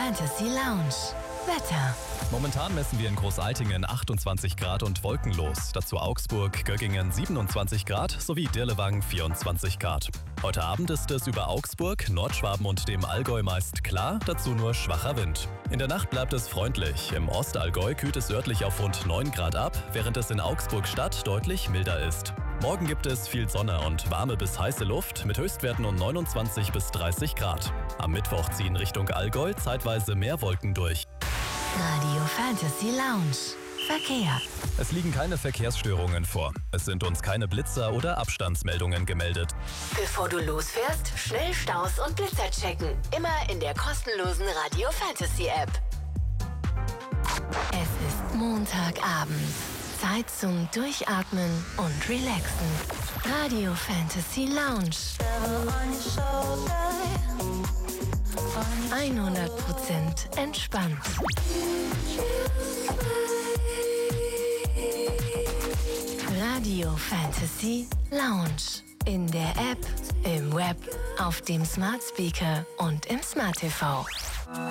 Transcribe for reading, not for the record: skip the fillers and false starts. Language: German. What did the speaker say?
Fantasy Lounge. Wetter. Momentan messen wir in Großaltingen 28 Grad und wolkenlos. Dazu Augsburg, Göggingen 27 Grad sowie Dirlewang 24 Grad. Heute Abend ist es über Augsburg, Nordschwaben und dem Allgäu meist klar, dazu nur schwacher Wind. In der Nacht bleibt es freundlich. Im Ostallgäu kühlt es örtlich auf rund 9 Grad ab, während es in Augsburg-Stadt deutlich milder ist. Morgen gibt es viel Sonne und warme bis heiße Luft mit Höchstwerten um 29 bis 30 Grad. Am Mittwoch ziehen Richtung Allgäu zeitweise mehr Wolken durch. Radio Fantasy Lounge. Verkehr. Es liegen keine Verkehrsstörungen vor. Es sind uns keine Blitzer oder Abstandsmeldungen gemeldet. Bevor du losfährst, schnell Staus und Blitzer checken. Immer in der kostenlosen Radio Fantasy App. Es ist Montagabend. Zeit zum Durchatmen und Relaxen. Radio Fantasy Lounge. 100% entspannt. Radio Fantasy Lounge. In der App, im Web, auf dem Smart Speaker und im Smart TV.